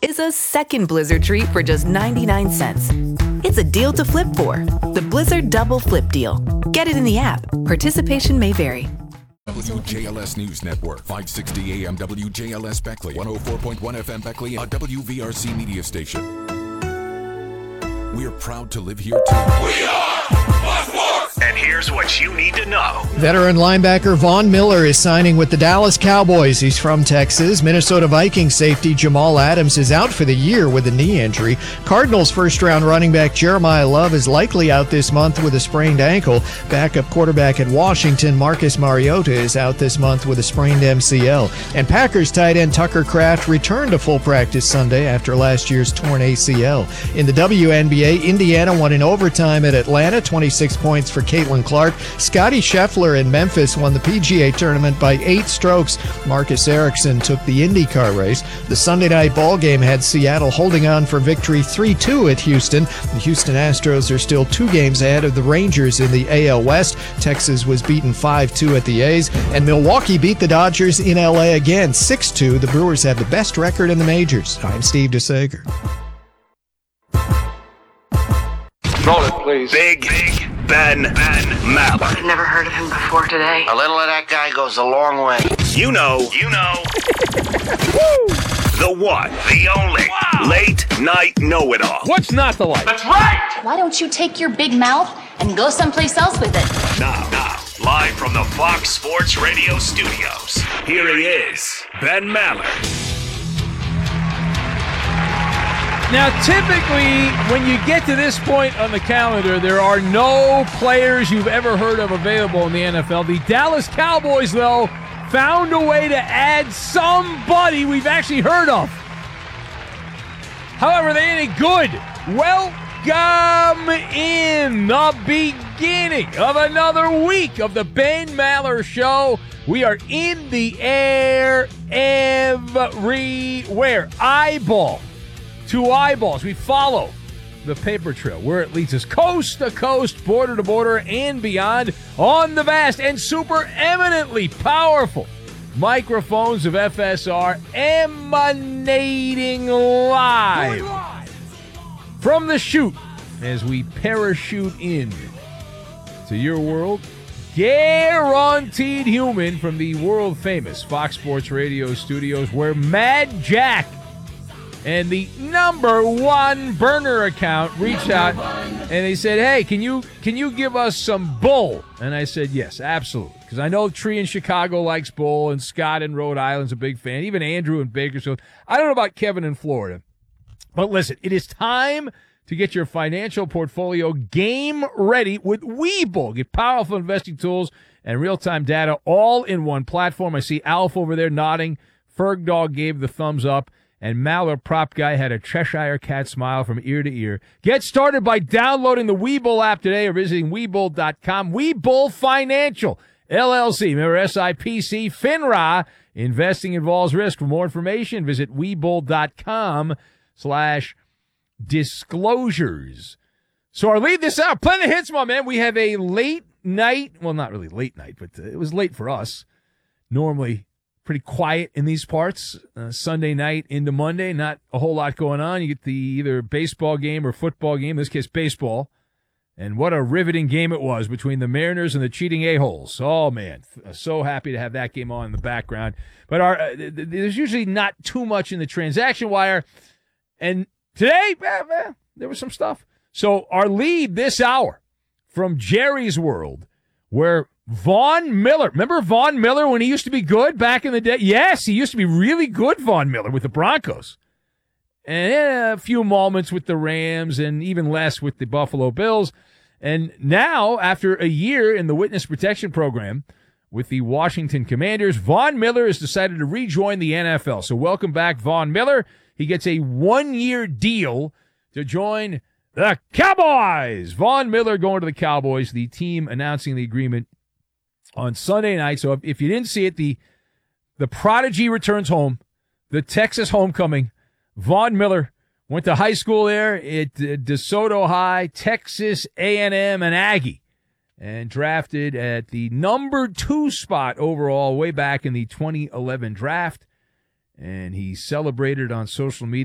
is a second Blizzard treat for just 99 cents. It's a deal to flip for. The Blizzard Double Flip Deal. Get it in the app. Participation may vary. WJLS News Network, 560 AM WJLS Beckley, 104.1 FM Beckley, a WVRC media station. We are proud to live here too. We are Fox Sports! And here's what you need to know. Veteran linebacker Von Miller is signing with the Dallas Cowboys. He's from Texas. Minnesota Vikings safety Jamal Adams is out for the year with a knee injury. Cardinals first-round running back Jeremiah Love is likely out this month with a sprained ankle. Backup quarterback at Washington Marcus Mariota is out this month with a sprained MCL. And Packers tight end Tucker Kraft returned to full practice Sunday after last year's torn ACL. In the WNBA, Indiana won in overtime at Atlanta, 26 points for Caitlin Clark. Scottie Scheffler in Memphis won the PGA tournament by 8 strokes. Marcus Ericsson took the IndyCar race. The Sunday night ball game had Seattle holding on for victory 3-2 at Houston. The Houston Astros are still 2 games ahead of the Rangers in the AL West. Texas was beaten 5-2 at the A's. And Milwaukee beat the Dodgers in LA again, 6-2. The Brewers have the best record in the majors. I'm Steve DeSager. Roll it, please. Big Ben Maller. I've never heard of him before today. A little of that guy goes a long way. You know. The one, the only, late night know-it-all. What's not to like? That's right! Why don't you take your big mouth and go someplace else with it? Now, live from the Fox Sports Radio studios, here he is, Ben Maller. Now, typically, when you get to this point on the calendar, there are no players you've ever heard of available in the NFL. The Dallas Cowboys, though, found a way to add somebody we've actually heard of. However, they ain't good. Welcome in the beginning of another week of the Ben Maller Show. We are in the air everywhere. Eyeball to eyeballs. We follow the paper trail where it leads us coast to coast, border to border, and beyond on the vast and super eminently powerful microphones of FSR, emanating live from the chute as we parachute in to your world. Guaranteed human from the world famous Fox Sports Radio studios, where Mad Jack and the #1 burner account reached out and they said, hey, can you give us some bull? And I said, yes, absolutely. Because I know Tree in Chicago likes bull, and Scott in Rhode Island's a big fan. Even Andrew in Bakersfield. I don't know about Kevin in Florida. But listen, it is time to get your financial portfolio game ready with Webull. Get powerful investing tools and real-time data all in one platform. I see Alf over there nodding. Ferg Dog gave the thumbs up. And Maller Prop Guy had a Cheshire Cat smile from ear to ear. Get started by downloading the Webull app today or visiting Webull.com. Webull Financial, LLC, member SIPC, FINRA. Investing involves risk. For more information, visit Webull.com/disclosures. So our lead this hour, plenty of hits, my man. We have a late night, well, not really late night, but it was late for us. Normally pretty quiet in these parts. Sunday night into Monday, not a whole lot going on. You get the either baseball game or football game, in this case baseball. And what a riveting game it was between the Mariners and the cheating A-holes. Oh, man, so happy to have that game on in the background. But there's usually not too much in the transaction wire. And today, there was some stuff. So our lead this hour from Jerry's World, where Von Miller. Remember Von Miller when he used to be good back in the day? Yes, he used to be really good, Von Miller, with the Broncos. And a few moments with the Rams and even less with the Buffalo Bills. And now, after a year in the witness protection program with the Washington Commanders, Von Miller has decided to rejoin the NFL. So welcome back, Von Miller. He gets a 1-year deal to join the Cowboys. Von Miller going to the Cowboys, the team announcing the agreement on Sunday night. So if you didn't see it, the prodigy returns home, the Texas homecoming. Von Miller went to high school there at DeSoto High, Texas A&M, and Aggie, and drafted at the #2 spot overall way back in the 2011 draft. And he celebrated on social media.